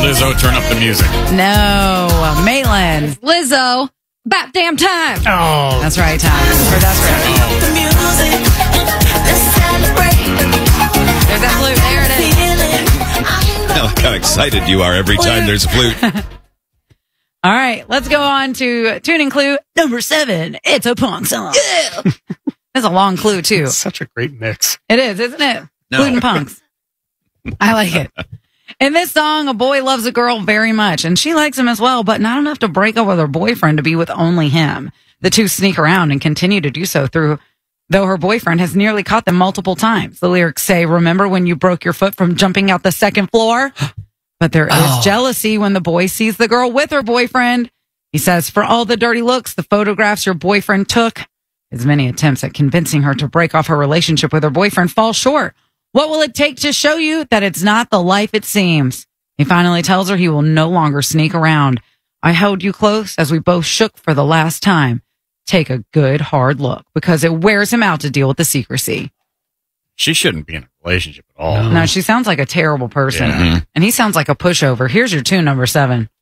Lizzo, turn up the music. No, Maitland. Lizzo, about damn time. Oh. That's right, time. For that's right. There's that flute. There it is. Look how excited you are every time there's a flute. All right, let's go on to tuning clue number 7. It's a punk song. Yeah. That's a long clue, too. It's such a great mix. It is, isn't it? No. Flute and punks. I like it. In this song, a boy loves a girl very much, and she likes him as well, but not enough to break up with her boyfriend to be with only him. The two sneak around and continue to do so though her boyfriend has nearly caught them multiple times. The lyrics say, "Remember when you broke your foot from jumping out the second floor?" But there is jealousy when the boy sees the girl with her boyfriend. He says, "For all the dirty looks, the photographs your boyfriend took." His many attempts at convincing her to break off her relationship with her boyfriend fall short. What will it take to show you that it's not the life it seems? He finally tells her he will no longer sneak around. "I held you close as we both shook for the last time. Take a good hard look," because it wears him out to deal with the secrecy. She shouldn't be in a relationship at all. No, she sounds like a terrible person. Yeah. And he sounds like a pushover. Here's your tune number 7.